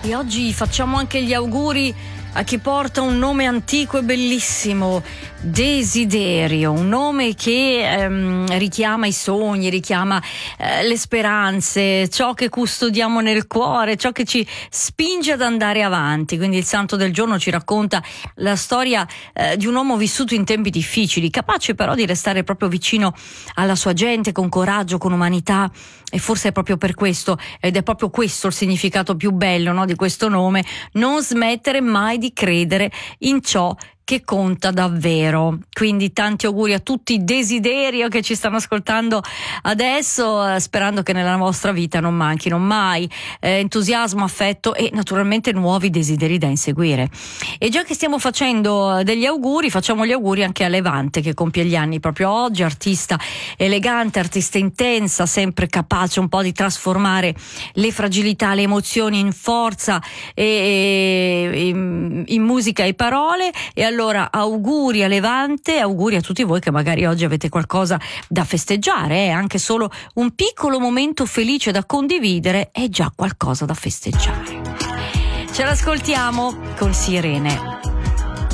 E oggi facciamo anche gli auguri a chi porta un nome antico e bellissimo, Desiderio, un nome che richiama i sogni, richiama le speranze, ciò che custodiamo nel cuore, ciò che ci spinge ad andare avanti. Quindi il santo del giorno ci racconta la storia di un uomo vissuto in tempi difficili, capace però di restare proprio vicino alla sua gente, con coraggio, con umanità. E forse è proprio per questo, ed è proprio questo il significato più bello, no, di questo nome: non smettere mai di credere in ciò che conta davvero. Quindi tanti auguri a tutti i Desiderio che ci stanno ascoltando adesso, sperando che nella vostra vita non manchino mai entusiasmo, affetto e naturalmente nuovi desideri da inseguire. E già che stiamo facendo degli auguri, facciamo gli auguri anche a Levante, che compie gli anni proprio oggi, artista elegante, artista intensa, sempre capace un po' di trasformare le fragilità, le emozioni in forza e in musica e parole. E allora auguri a Levante, auguri a tutti voi che magari oggi avete qualcosa da festeggiare, anche solo un piccolo momento felice da condividere è già qualcosa da festeggiare. Ce l'ascoltiamo con Sirene.